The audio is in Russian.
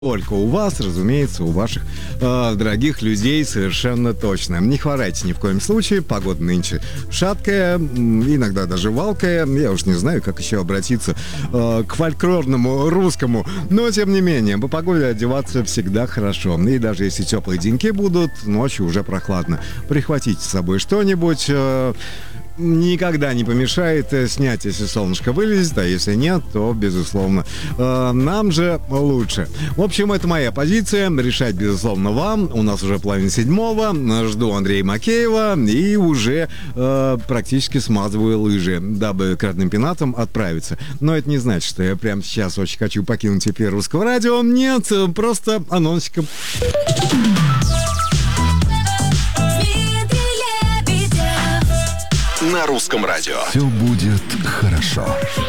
Только у вас, разумеется, у ваших дорогих людей совершенно точно. Не хворайте ни в коем случае. Погода нынче шаткая, иногда даже валкая. Я уж не знаю, как еще обратиться к фольклорному русскому. Но, тем не менее, по погоде одеваться всегда хорошо. И даже если теплые деньки будут, ночью уже прохладно. Прихватите с собой что-нибудь. Никогда не помешает снять, если солнышко вылезет, а если нет, то, безусловно, нам же лучше. В общем, это моя позиция. Решать, безусловно, вам. У нас уже половина седьмого. Жду Андрея Макеева и уже практически смазываю лыжи, дабы к родным пенатам отправиться. Но это не значит, что я прямо сейчас очень хочу покинуть эфир Русского радио. Нет, просто анонсиком. На Русском радио. Все будет хорошо.